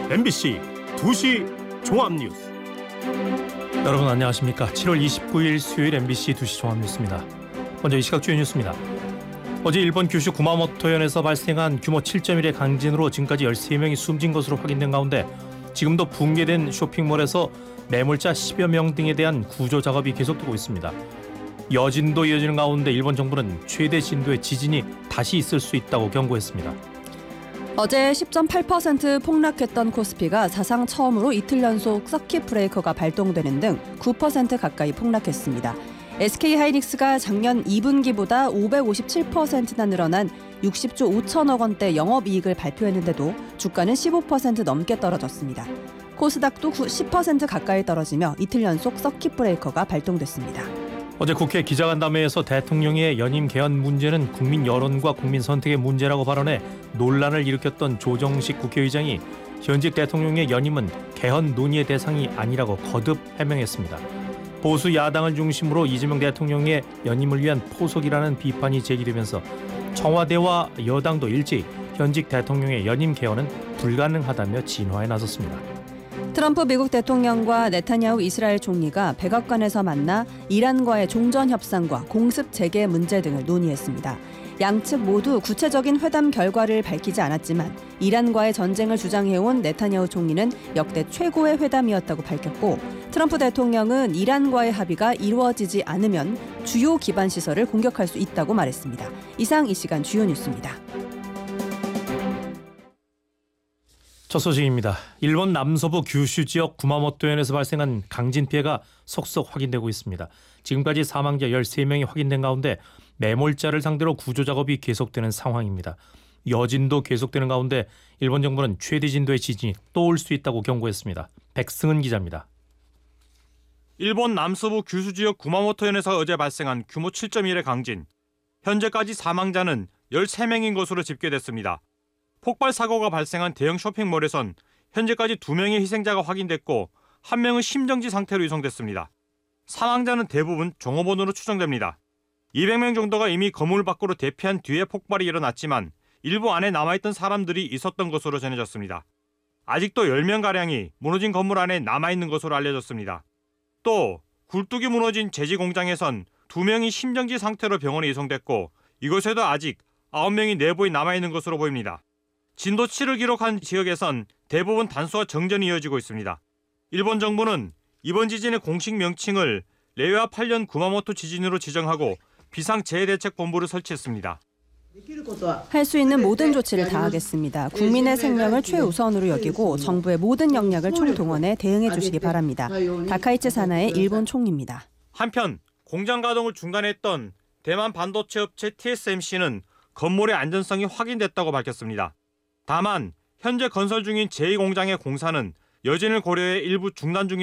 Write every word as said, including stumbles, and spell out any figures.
엠비씨 두 시 종합뉴스. 여러분 안녕하십니까? 칠월 이십구일 수요일 엠비씨 두 시 종합뉴스입니다. 먼저 이 시각 주요 뉴스입니다. 어제 일본 규슈 구마모토현에서 발생한 규모 칠 점 일의 강진으로 지금까지 열세 명이 숨진 것으로 확인된 가운데 지금도 붕괴된 쇼핑몰에서 매몰자 십여 명 등에 대한 구조 작업이 계속되고 있습니다. 여진도 이어지는 가운데 일본 정부는 최대 진도의 지진이 다시 있을 수 있다고 경고했습니다. 어제 십 점 팔 퍼센트 폭락했던 코스피가 사상 처음으로 이틀 연속 서킷 브레이커가 발동되는 등 구 퍼센트 가까이 폭락했습니다. 에스케이하이닉스가 작년 이 분기보다 오백오십칠 퍼센트나 늘어난 육십조 오천억 원대 영업이익을 발표했는데도 주가는 십오 퍼센트 넘게 떨어졌습니다. 코스닥도 십 퍼센트 가까이 떨어지며 이틀 연속 서킷 브레이커가 발동됐습니다. 어제 국회 기자간담회에서 대통령의 연임 개헌 문제는 국민 여론과 국민 선택의 문제라고 발언해 논란을 일으켰던 조정식 국회의장이 현직 대통령의 연임은 개헌 논의의 대상이 아니라고 거듭 해명했습니다. 보수 야당을 중심으로 이재명 대통령의 연임을 위한 포석이라는 비판이 제기되면서 청와대와 여당도 일찍 현직 대통령의 연임 개헌은 불가능하다며 진화에 나섰습니다. 트럼프 미국 대통령과 네타냐후 이스라엘 총리가 백악관에서 만나 이란과의 종전 협상과 공습 재개 문제 등을 논의했습니다. 양측 모두 구체적인 회담 결과를 밝히지 않았지만 이란과의 전쟁을 주장해온 네타냐후 총리는 역대 최고의 회담이었다고 밝혔고, 트럼프 대통령은 이란과의 합의가 이루어지지 않으면 주요 기반 시설을 공격할 수 있다고 말했습니다. 이상 이 시간 주요 뉴스입니다. 첫 소식입니다. 일본 남서부 규슈 지역 구마모토현에서 발생한 강진 피해가 속속 확인되고 있습니다. 지금까지 사망자 열세 명이 확인된 가운데 매몰자를 상대로 구조 작업이 계속되는 상황입니다. 여진도 계속되는 가운데 일본 정부는 최대 진도의 지진이 또 올 수 있다고 경고했습니다. 백승은 기자입니다. 일본 남서부 규슈 지역 구마모토현에서 어제 발생한 규모 칠 점 일의 강진. 현재까지 사망자는 열세 명인 것으로 집계됐습니다. 폭발 사고가 발생한 대형 쇼핑몰에선 현재까지 두 명의 희생자가 확인됐고 한 명은 심정지 상태로 이송됐습니다. 사망자는 대부분 종업원으로 추정됩니다. 이백 명 정도가 이미 건물 밖으로 대피한 뒤에 폭발이 일어났지만 일부 안에 남아있던 사람들이 있었던 것으로 전해졌습니다. 아직도 열 명가량이 무너진 건물 안에 남아있는 것으로 알려졌습니다. 또 굴뚝이 무너진 제지 공장에선 두 명이 심정지 상태로 병원에 이송됐고 이곳에도 아직 아홉 명이 내부에 남아있는 것으로 보입니다. 진도 칠을 기록한 지역에선 대부분 단수와 정전이 이어지고 있습니다. 일본 정부는 이번 지진의 공식 명칭을 레이와 팔 년 구마모토 지진으로 지정하고 비상재해대책본부를 설치했습니다. 할 수 있는 모든 조치를 다하겠습니다. 국민의 생명을 최우선으로 여기고 정부의 모든 역량을 총동원해 대응해 주시기 바랍니다. 다카이치 사나의 일본 총리입니다. 한편 공장 가동을 중단했던 대만 반도체 업체 티에스엠씨는 건물의 안전성이 확인됐다고 밝혔습니다. 다만 현재 건설 중인 제이 공장의 공사는 여진을 고려해 일부 중단 중인